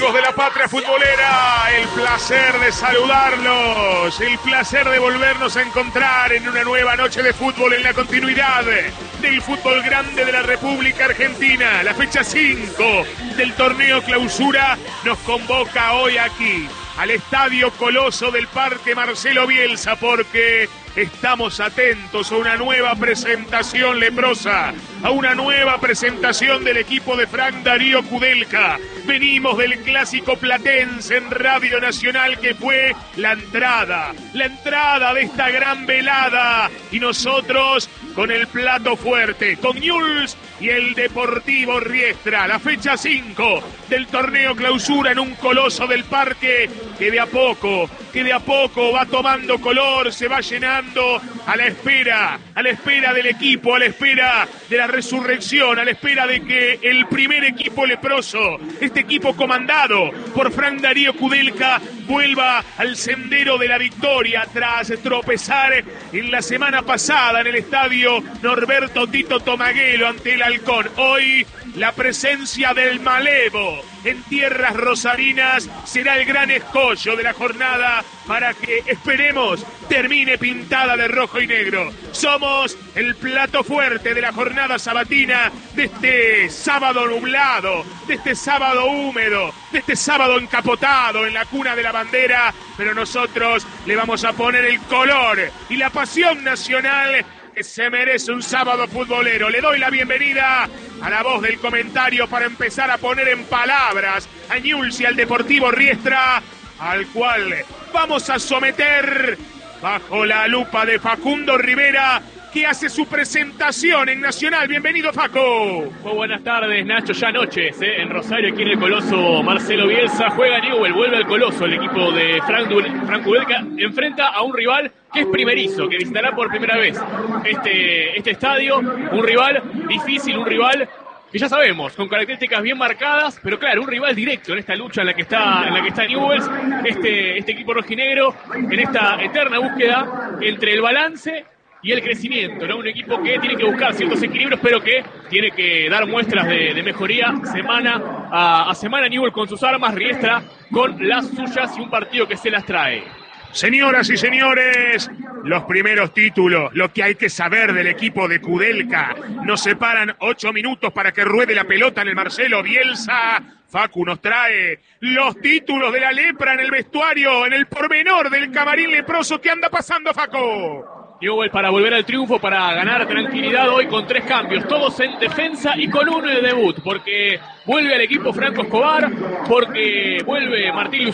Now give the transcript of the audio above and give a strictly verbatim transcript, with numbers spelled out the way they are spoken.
amigos de la patria futbolera, el placer de saludarlos, el placer de volvernos a encontrar en una nueva noche de fútbol en la continuidad del fútbol grande de la República Argentina. La fecha cinco del torneo clausura nos convoca hoy aquí, al Estadio Coloso del Parque Marcelo Bielsa, porque estamos atentos a una nueva presentación leprosa, a una nueva presentación del equipo de Frank Darío Kudelka. Venimos del clásico platense en Radio Nacional, que fue la entrada, la entrada de esta gran velada, y nosotros con el plato fuerte, con Newell's y el Deportivo Riestra. La fecha cinco del torneo clausura en un Coloso del Parque que de a poco, que de a poco va tomando color, se va llenando a la espera, a la espera del equipo, a la espera de la resurrección, a la espera de que el primer equipo leproso, este equipo comandado por Frank Darío Kudelka, vuelva al sendero de la victoria tras tropezar en la semana pasada en el estadio Norberto Tito Tomaguelo ante el Halcón. Hoy la presencia del Malevo en tierras rosarinas será el gran escollo de la jornada para que, esperemos, termine pintada de rojo y negro. Somos el plato fuerte de la jornada sabatina, de este sábado nublado, de este sábado húmedo, de este sábado encapotado en la cuna de la bandera, pero nosotros le vamos a poner el color y la pasión nacional que se merece un sábado futbolero. Le doy la bienvenida a la voz del comentario para empezar a poner en palabras a Newell's y al Deportivo Riestra, al cual vamos a someter bajo la lupa de Facundo Rivera, que hace su presentación en Nacional. Bienvenido, Facu. Muy buenas tardes, Nacho. Ya noches, ¿eh? En Rosario, aquí en el Coloso Marcelo Bielsa. Juega Newell, vuelve al Coloso. El equipo de Frank, Frank Kudelka enfrenta a un rival que es primerizo, que visitará por primera vez este, este estadio. Un rival difícil, un rival que ya sabemos, con características bien marcadas, pero claro, un rival directo en esta lucha en la que está, en la que está Newell's, este, este equipo rojinegro, en esta eterna búsqueda entre el balance y el crecimiento, ¿no? Un equipo que tiene que buscar ciertos equilibrios, pero que tiene que dar muestras de, de mejoría semana a, a semana. Newell con sus armas, Riestra con las suyas, y un partido que se las trae. Señoras y señores, los primeros títulos, lo que hay que saber del equipo de Kudelka. Nos separan ocho minutos para que ruede la pelota en el Marcelo Bielsa. Facu nos trae los títulos de la lepra en el vestuario, en el pormenor del camarín leproso. ¿Qué anda pasando, Facu? Newell para volver al triunfo, para ganar tranquilidad hoy con tres cambios, todos en defensa y con uno de debut, porque vuelve al equipo Franco Escobar, porque vuelve Martín Luz